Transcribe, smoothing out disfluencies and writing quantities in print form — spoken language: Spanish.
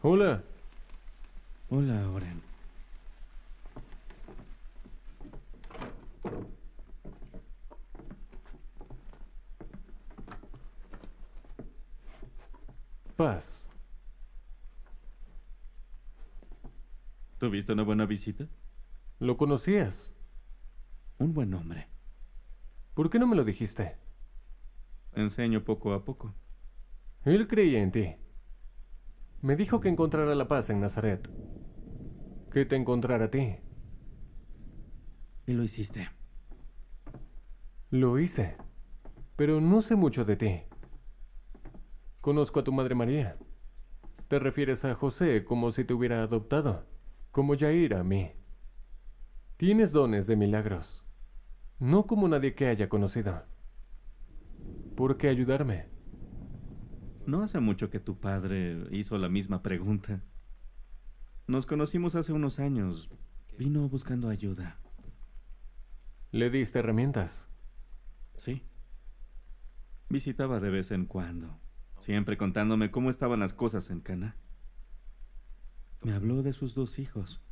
Hola. Hola, Oren. Paz. ¿Tuviste una buena visita? ¿Lo conocías? Un buen hombre. ¿Por qué no me lo dijiste? Enseño poco a poco. Él creía en ti. Me dijo que encontrara la paz en Nazaret. Que te encontrara a ti. Y lo hiciste. Lo hice. Pero no sé mucho de ti. Conozco a tu madre María. Te refieres a José como si te hubiera adoptado. Como Yair a mí. Tienes dones de milagros. No como nadie que haya conocido. ¿Por qué ayudarme? No hace mucho que tu padre hizo la misma pregunta. Nos conocimos hace unos años. Vino buscando ayuda. Le diste herramientas. Sí. Visitaba de vez en cuando, siempre contándome cómo estaban las cosas en Cana. Me habló de sus 2 hijos.